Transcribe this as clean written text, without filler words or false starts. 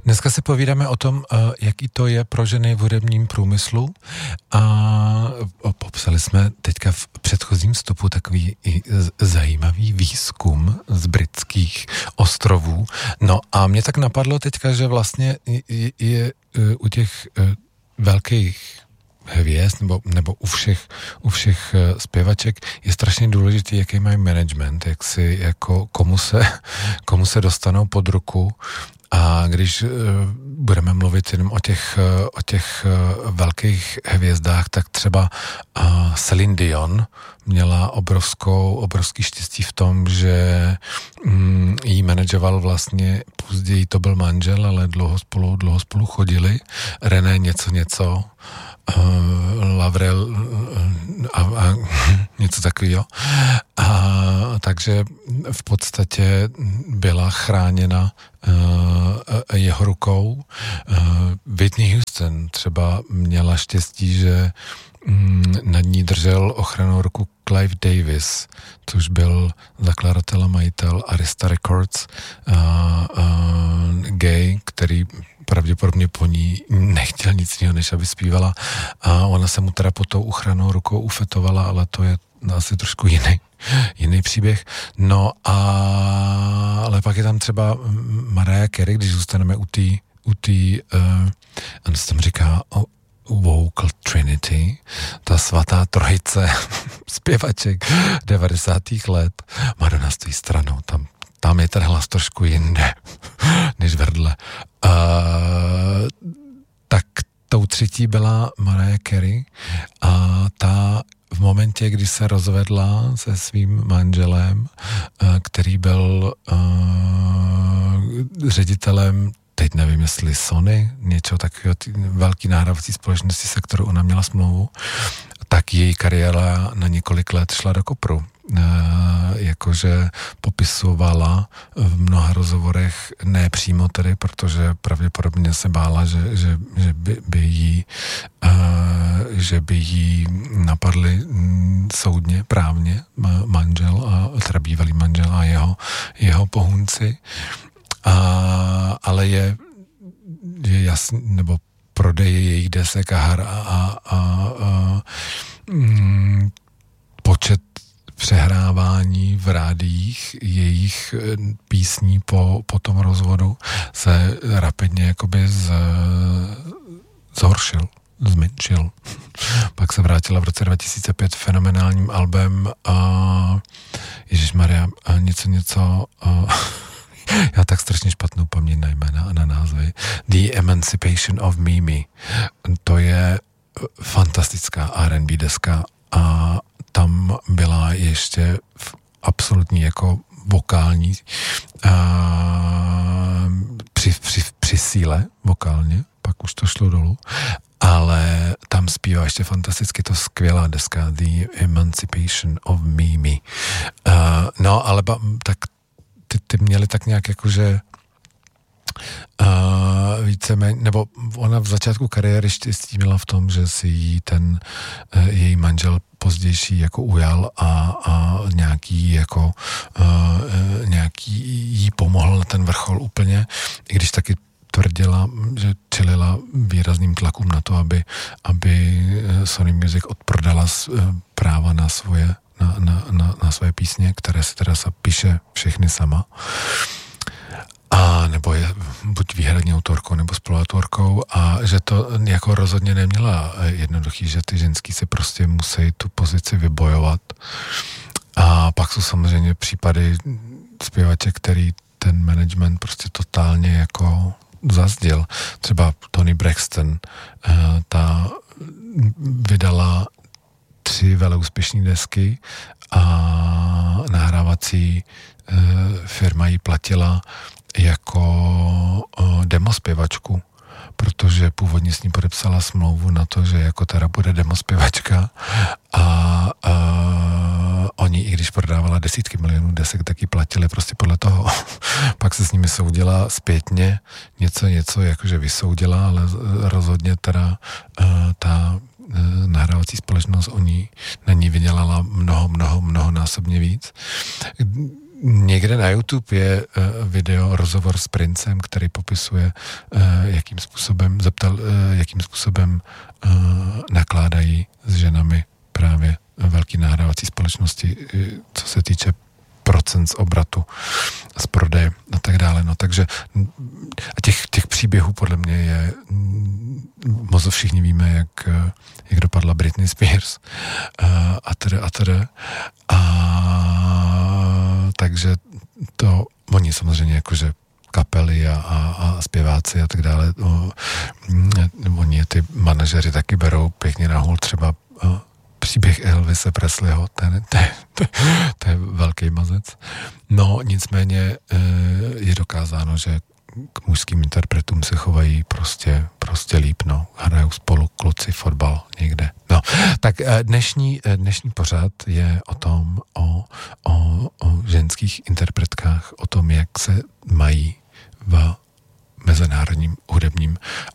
Dneska si povídáme o tom, jaký to je pro ženy v hudebním průmyslu a popsali jsme teďka v předchozím vstupu takový zajímavý výzkum z britských ostrovů. No a mě tak napadlo teďka, že vlastně je u těch velkých hvězd nebo u všech zpěvaček je strašně důležitý, jaký mají management, jak si jako komu se dostanou pod ruku. A když budeme mluvit jenom o těch velkých hvězdách, tak třeba Celine Dion měla obrovský štěstí v tom, že jí manažoval vlastně, později to byl manžel, ale dlouho spolu chodili. René něco, Lavrel a něco takového. Takže v podstatě byla chráněna jeho rukou. Whitney Houston třeba měla štěstí, že nad ní držel ochrannou ruku Clive Davis, což byl zakladatel a majitel Arista Records, gay, který pravděpodobně po ní nechtěl nic jiného, než aby zpívala. A ona se mu teda pod tou ochrannou rukou ufetovala, ale to je asi trošku jiný příběh. No ale pak je tam třeba Mariah Carey, když zůstaneme u té on se tam říká Vocal Trinity, ta svatá trojice zpěvaček 90. let. Madonna stojí stranou, tam je ten hlas trošku jinde, než vedle. Tak tou třetí byla Mariah Carey a ta v momentě, kdy se rozvedla se svým manželem, který byl ředitelem, teď nevím, jestli Sony, něco takového, velký nahrávací společnosti, se kterou ona měla smlouvu, tak její kariéra na několik let šla do kopru. Jakože popisovala v mnoha rozhovorech, ne přímo tedy, protože pravděpodobně se bála, že by jí napadli soudně, právně manžel, teda bývalý manžel a jeho pohůnci. Ale je jasný, nebo prodej jejich desek a her a počet přehrávání v rádiích jejich písní po tom rozvodu se rapidně jakoby zhoršil, zmenšil. Pak se vrátila v roce 2005 fenomenálním albem Ježišmarja, něco já tak strašně špatnou paměť na jména a na názvy. The Emancipation of Mimi. To je fantastická R&B deska a tam byla ještě absolutní jako vokální při síle vokálně, pak už to šlo dolů, ale tam zpívá ještě fantasticky, to skvělá deska The Emancipation of Mimi. No, ale tak ty měli tak nějak jakože víceméně, nebo ona v začátku kariéry štěstí měla v tom, že si jí její manžel pozdější jako ujal a nějaký jí pomohl na ten vrchol úplně, i když taky tvrdila, že čelila výrazným tlakům na to, aby Sony Music odprodala práva na své písně, které si teda píše všechny sama. A nebo je buď výhradně autorkou nebo spoluautorkou a že to jako rozhodně neměla jednoduchý, že ty ženský si prostě musí tu pozici vybojovat. A pak jsou samozřejmě případy zpěvaček, který ten management prostě totálně jako zazděl. Třeba Toni Braxton, ta vydala 3 veleúspěšné desky a nahrávací firma jí platila jako demospěvačku, protože původně s ní podepsala smlouvu na to, že jako teda bude demospěvačka a oni, i když prodávala desítky milionů desek, tak ji platili prostě podle toho. Pak se s nimi soudila zpětně, něco jakože vysoudila, ale rozhodně teda ta nahrávací společnost na ní vydělala mnohonásobně víc. někde na YouTube je video, rozhovor s princem, který popisuje, jakým způsobem nakládají s ženami právě velký nahrávací společnosti, co se týče procent z obratu, z prodeje a tak dále. No, takže těch příběhů podle mě je moc všichni víme, jak dopadla Britney Spears a takže to oni samozřejmě jakože kapely a zpěváci a tak dále, oni ty manažeři taky berou pěkně na hůl, třeba příběh Elvise Presleyho, to je velký mazec. No, nicméně je dokázáno, že k mužským interpretům se chovají prostě líp, no. Hrajou spolu kluci fotbal někde. No, tak dnešní pořad je o tom, o ženských interpretkách, o tom, jak se mají v mezinárodním hudebním